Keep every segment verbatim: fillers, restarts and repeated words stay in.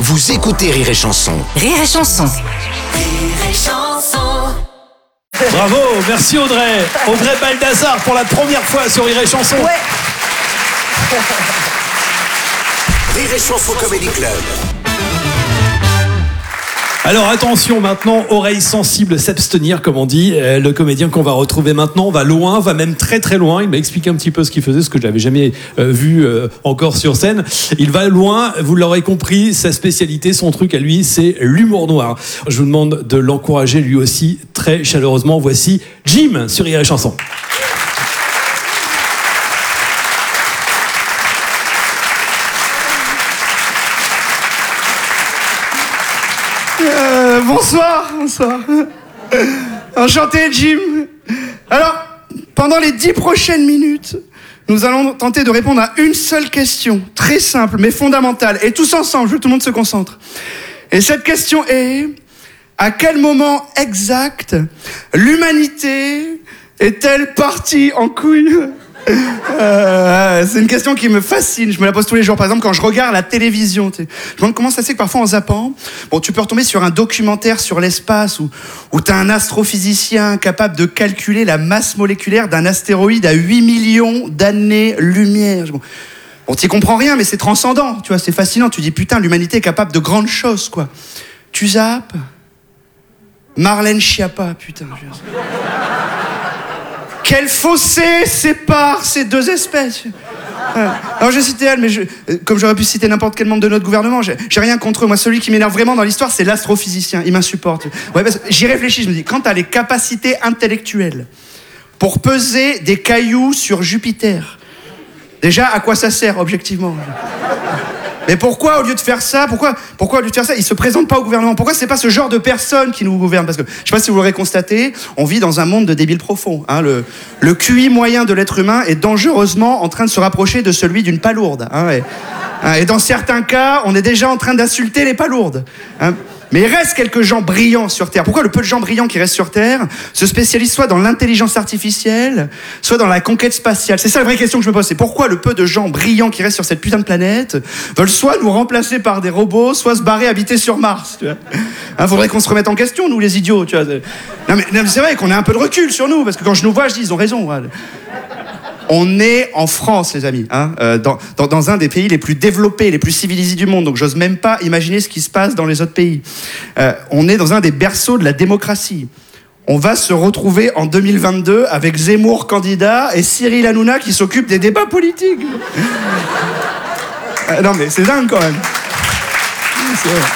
Vous écoutez Rire et Chanson. Rire et Chanson. Rire et Chanson. Bravo, merci Audrey. Audrey Baldassar pour la première fois sur Rire et Chanson. Ouais. Rire et Chanson Comedy Club. Alors attention maintenant, oreilles sensibles, s'abstenir comme on dit. Euh, le comédien qu'on va retrouver maintenant va loin, va même très très loin. Il m'a expliqué un petit peu ce qu'il faisait, ce que j'avais jamais euh, vu euh, encore sur scène. Il va loin, vous l'aurez compris, sa spécialité, son truc à lui, c'est l'humour noir. Je vous demande de l'encourager lui aussi très chaleureusement. Voici Jim sur Rire et Chanson. Euh, bonsoir, bonsoir. Enchanté, Jim. Alors, pendant les dix prochaines minutes, nous allons tenter de répondre à une seule question, très simple mais fondamentale. Et tous ensemble, je veux que tout le monde se concentre. Et cette question est: à quel moment exact l'humanité est-elle partie en couille ? Euh, c'est une question qui me fascine, je me la pose tous les jours. Par exemple, quand je regarde la télévision, je me demande comment ça se fait que parfois en zappant, bon, tu peux retomber sur un documentaire sur l'espace où, où t'as un astrophysicien capable de calculer la masse moléculaire d'un astéroïde à huit millions d'années-lumière. Bon, bon t'y comprends rien, mais c'est transcendant, tu vois, c'est fascinant. Tu dis, putain, l'humanité est capable de grandes choses, quoi. Tu zappes Marlène Schiappa, putain. Je... Quel fossé sépare ces deux espèces ? Alors j'ai cité elle, mais je, comme j'aurais pu citer n'importe quel membre de notre gouvernement, j'ai, j'ai rien contre eux. Moi, celui qui m'énerve vraiment dans l'histoire, c'est l'astrophysicien. Il m'insupporte. Ouais, parce que j'y réfléchis, je me dis, quand t'as les capacités intellectuelles pour peser des cailloux sur Jupiter, déjà, à quoi ça sert, objectivement ? Mais pourquoi, au lieu de faire ça, pourquoi, pourquoi au lieu de faire ça, ils se présentent pas au gouvernement ? Pourquoi c'est pas ce genre de personnes qui nous gouvernent ? Parce que, je sais pas si vous l'aurez constaté, on vit dans un monde de débiles profonds. Hein. Le, le Q I moyen de l'être humain est dangereusement en train de se rapprocher de celui d'une palourde. Hein, et, hein, et dans certains cas, on est déjà en train d'insulter les palourdes. Hein. Mais il reste quelques gens brillants sur Terre. Pourquoi le peu de gens brillants qui restent sur Terre se spécialisent soit dans l'intelligence artificielle, soit dans la conquête spatiale ? C'est ça la vraie question que je me pose. C'est pourquoi le peu de gens brillants qui restent sur cette putain de planète veulent soit nous remplacer par des robots, soit se barrer habiter sur Mars, tu vois ? Hein, faudrait qu'on se remette en question, nous les idiots, tu vois. Non mais, non mais c'est vrai qu'on ait un peu de recul sur nous, parce que quand je nous vois, je dis, ils ont raison. Ouais. On est en France, les amis, hein, euh, dans, dans, dans un des pays les plus développés, les plus civilisés du monde. Donc, j'ose même pas imaginer ce qui se passe dans les autres pays. Euh, on est dans un des berceaux de la démocratie. On va se retrouver en deux mille vingt-deux avec Zemmour candidat et Cyril Hanouna qui s'occupe des débats politiques. euh, non, mais c'est dingue quand même. C'est vrai.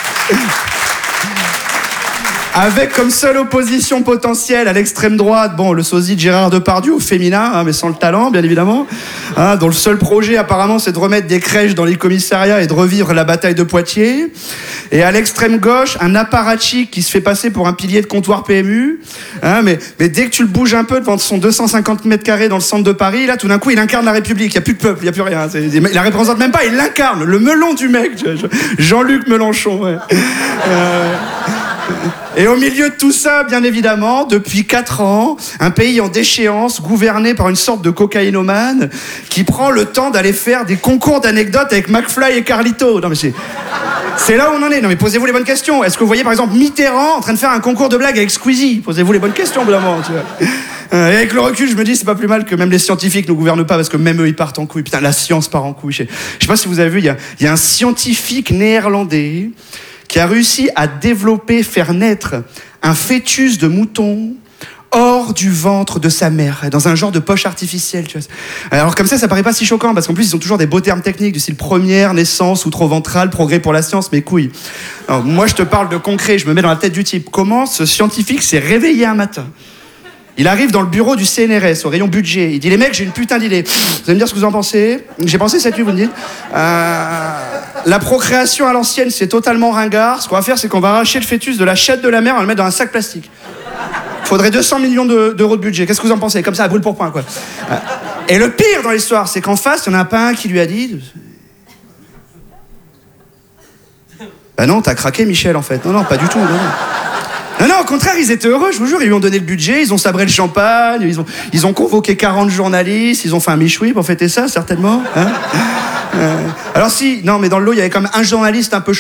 Avec comme seule opposition potentielle à l'extrême droite, bon, le sosie de Gérard Depardieu au féminin, hein, mais sans le talent, bien évidemment, hein, dont le seul projet, apparemment, c'est de remettre des crèches dans les commissariats et de revivre la bataille de Poitiers. Et à l'extrême gauche, un apparatchik qui se fait passer pour un pilier de comptoir P M U, hein, mais, mais dès que tu le bouges un peu devant son deux cent cinquante mètres carrés dans le centre de Paris, là, tout d'un coup, il incarne la République. Il n'y a plus de peuple, il n'y a plus rien. C'est, il la représente même pas, il l'incarne. Le melon du mec, Jean-Luc Mélenchon, ouais. Euh... Et au milieu de tout ça, bien évidemment, depuis quatre ans, un pays en déchéance, gouverné par une sorte de cocaïnomane, qui prend le temps d'aller faire des concours d'anecdotes avec McFly et Carlito. Non mais c'est... C'est là où on en est. Non mais posez-vous les bonnes questions. Est-ce que vous voyez par exemple Mitterrand en train de faire un concours de blagues avec Squeezie ? Posez-vous les bonnes questions, évidemment, tu vois. Et avec le recul, je me dis, c'est pas plus mal que même les scientifiques ne gouvernent pas, parce que même eux, ils partent en couille. Putain, la science part en couille. Je sais, je sais pas si vous avez vu, il y a, il y a un scientifique néerlandais qui a réussi à développer, faire naître un fœtus de mouton hors du ventre de sa mère, dans un genre de poche artificielle, tu vois. Alors comme ça, ça paraît pas si choquant, parce qu'en plus, ils ont toujours des beaux termes techniques, du style première, naissance, outro-ventrale, progrès pour la science, mais couilles. Alors, moi, je te parle de concret, je me mets dans la tête du type. Comment ce scientifique s'est réveillé un matin ? Il arrive dans le bureau du C N R S, au rayon budget. Il dit, les mecs, j'ai une putain d'idée. Vous allez me dire ce que vous en pensez ? J'ai pensé cette nuit, vous me dites. Euh, la procréation à l'ancienne, c'est totalement ringard. Ce qu'on va faire, c'est qu'on va arracher le fœtus de la chatte de la mère et on le mettre dans un sac plastique. Il faudrait deux cents millions de, d'euros de budget. Qu'est-ce que vous en pensez ? Comme ça, à brûle pour point, quoi. Euh, et le pire dans l'histoire, c'est qu'en face, il n'y en a pas un qui lui a dit... Bah non, t'as craqué, Michel, en fait. Non, non, pas du tout, non, non. Non, non, au contraire, ils étaient heureux, je vous jure. Ils lui ont donné le budget, ils ont sabré le champagne, ils ont, ils ont convoqué quarante journalistes, ils ont fait un michoui pour fêter ça, certainement. Hein euh, alors si, non, mais dans le lot, il y avait quand même un journaliste un peu